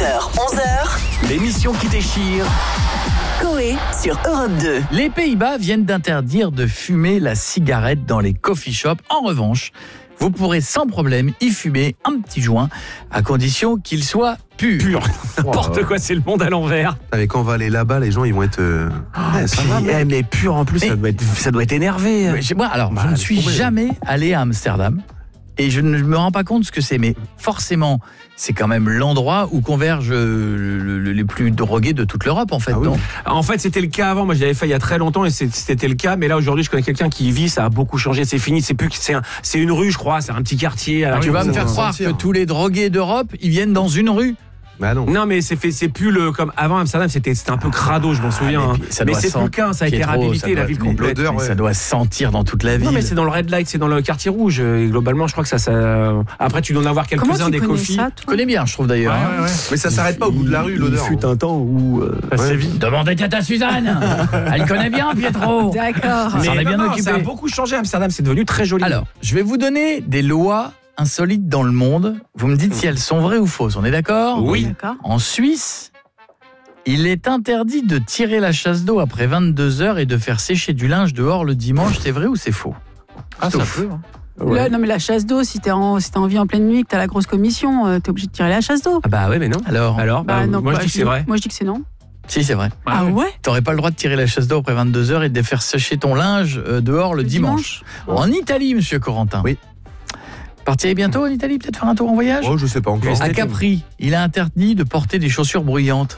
10h, 11h. L'émission qui déchire. Coé sur Europe 2. Les Pays-Bas viennent d'interdire de fumer la cigarette dans les coffee shops. En revanche, vous pourrez sans problème y fumer un petit joint, à condition qu'il soit pur. N'importe quoi, c'est le monde à l'envers. Mais quand on va aller là-bas, les gens ils vont être. Ça va, Mais pur en plus, ça doit être énervé. Moi, je ne suis jamais allé à Amsterdam et je ne me rends pas compte ce que c'est. Mais forcément, c'est quand même l'endroit où convergent les plus drogués de toute l'Europe, en fait. Ah oui. Non ? En fait, c'était le cas avant. Moi, je l'avais fait il y a très longtemps et c'était le cas. Mais là, aujourd'hui, je connais quelqu'un qui y vit. Ça a beaucoup changé. C'est fini. C'est une rue, je crois. C'est un petit quartier. Tu vas me faire croire que tous les drogués d'Europe, ils viennent dans une rue ? Bah non. Non, mais c'est plus comme avant Amsterdam. C'était un peu crado, je m'en souviens. Mais c'est plus le cas. Ça a été réhabilité, la ville complète. l'odeur, ouais. Ça doit sentir dans toute la ville. Non, mais c'est dans le red light, c'est dans le quartier rouge. Et globalement, je crois que ça. Après, tu dois en avoir quelques-uns des coffees. Je connais bien, je trouve d'ailleurs. Mais ça s'arrête pas au bout de la rue, l'odeur. Il fut un temps où. Ouais. Demandez à Suzanne. Elle connaît bien Pietro. D'accord. Mais s'en est bien non, occupé. ça a beaucoup changé Amsterdam. C'est devenu très joli. Alors, je vais vous donner des lois insolites dans le monde. Vous me dites si elles sont vraies ou fausses. On est d'accord ? Oui. D'accord. En Suisse, il est interdit de tirer la chasse d'eau après 22h et de faire sécher du linge dehors le dimanche. C'est vrai ou c'est faux ? Ah, ça peut. Là, non, mais la chasse d'eau, si t'as envie en pleine nuit, que t'as la grosse commission, t'es obligé de tirer la chasse d'eau. Ah bah ouais, mais non. Alors, Non, moi je dis que c'est vrai. Moi je dis que c'est non. si, c'est vrai. Ah ouais. T'aurais pas le droit de tirer la chasse d'eau après 22h et de faire sécher ton linge dehors le dimanche. En Italie, monsieur Corentin. Oui. Partirez bientôt en Italie, peut-être faire un tour en voyage ? Oh, je sais pas encore. À Capri, il est interdit de porter des chaussures bruyantes.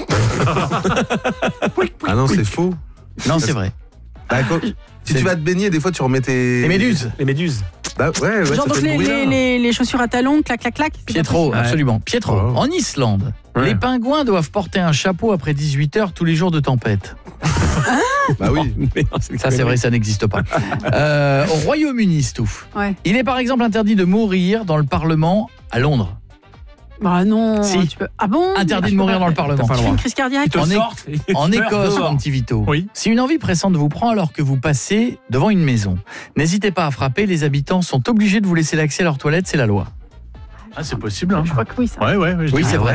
Ah non, c'est faux. Non, c'est vrai. Bah, si tu vas te baigner, des fois tu remets tes. Les méduses. Les méduses. Bah ouais, Genre ça donc fait le bruit, là. les chaussures à talons, clac, clac, clac. c'est Pietro, pas absolument. Pietro, Oh. en Islande, les pingouins doivent porter un chapeau après 18h tous les jours de tempête. Bah oui. Mais non, Ça, c'est vrai, ça n'existe pas. Au Royaume-Uni, Stouff, Ouais. il est par exemple interdit de mourir dans le Parlement à Londres. Bah non. Si. Tu peux... Ah bon ? Interdit de mourir dans le Parlement. T'as pas le Tu fais droit. une crise cardiaque. Ils te sortent. En Écosse, mon petit Vito, Oui. si une envie pressante vous prend alors que vous passez devant une maison, n'hésitez pas à frapper, les habitants sont obligés de vous laisser l'accès à leurs toilettes, c'est la loi. Ah, c'est possible, hein. Je crois que oui, ça. Ouais, Oui, c'est vrai.